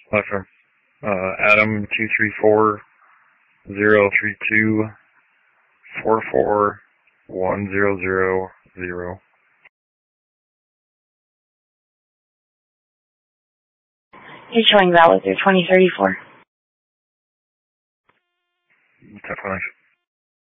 Left arm. Adam 234-032-44-1000. You're showing valid through 2034. Definitely.